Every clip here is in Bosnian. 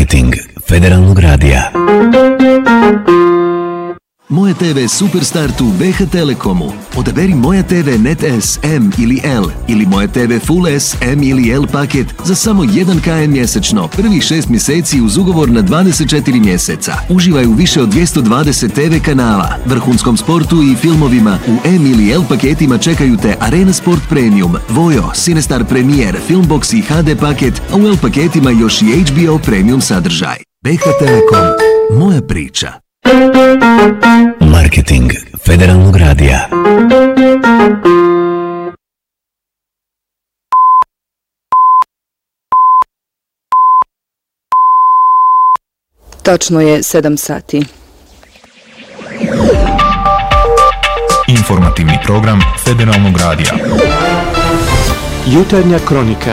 Marketing Federalnog radija. Moja TV Superstartu BH Telekomu. Odaberi Moja TV Net S, M ili L ili Moja TV Full S, M ili L paket za samo 1 km mjesečno, prvih 6 mjeseci uz ugovor na 24 mjeseca. Uživaj u više od 220 TV kanala, vrhunskom sportu i filmovima. U M ili L paketima čekaju te Arena Sport Premium, Vojo, Cinestar Premier, Filmbox i HD paket, a u L paketima još i HBO Premium sadržaj. BH Telekom. Moja priča. Marketing Federalnog radija. Tačno je 7 sati. Informativni program Federalnog radija. Jutarnja kronika.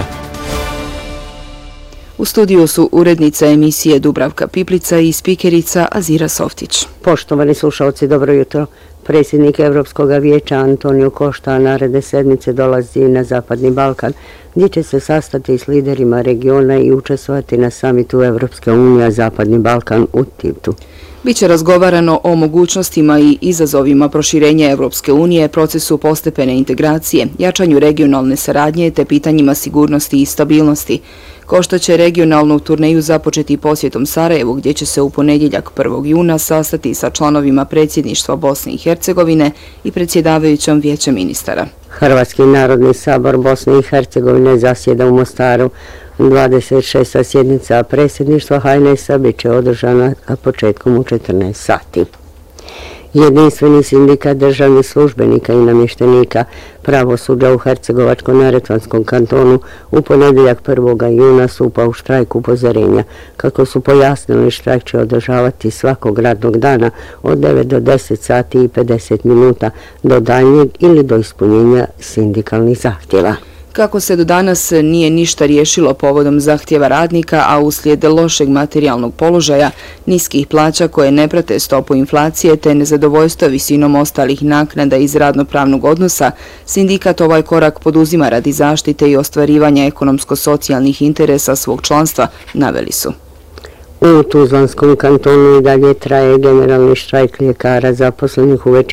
U studiju su urednica emisije Dubravka Piplica i spikerica Azira Softić. Poštovani slušalci, dobro jutro. Predsjednik Europskog vijeća Antonio Costa naredne sedmice dolazi na Zapadni Balkan, gdje će se sastati s liderima regiona i učestvovati na samitu Evropske unije Zapadni Balkan u Tivtu. Biće razgovarano o mogućnostima i izazovima proširenja Evropske unije, procesu postepene integracije, jačanju regionalne saradnje te pitanjima sigurnosti i stabilnosti. Costa će regionalnu turneju započeti posjetom Sarajevu, gdje će se u ponedjeljak 1. juna sastati sa članovima predsjedništva Bosne i Hercegovine i predsjedavajućom vijeća ministara. Hrvatski narodni sabor Bosne i Hercegovine zasjeda u Mostaru. 26. sjednica predsjedništva HNS-a bit će održana početkom u 14 sati. Jedinstveni sindikat državnih službenika i namještenika pravosuđa u Hercegovačko-neretvanskom kantonu u ponedjeljak 1. juna stupa u štrajk upozorenja. Kako su pojasnili, štrajk će održavati svakog radnog dana od 9 do 10 sati i 50 minuta do daljnjeg ili do ispunjenja sindikalnih zahtjeva. Kako se do danas nije ništa riješilo povodom zahtjeva radnika, a uslijed lošeg materijalnog položaja, niskih plaća koje ne prate stopu inflacije te nezadovoljstva visinom ostalih naknada iz radnopravnog odnosa, sindikat ovaj korak poduzima radi zaštite i ostvarivanja ekonomsko-socijalnih interesa svog članstva, naveli su. U Tuzlanskom kantonu i dalje traje generalni štrajk ljekara zaposlenih u većini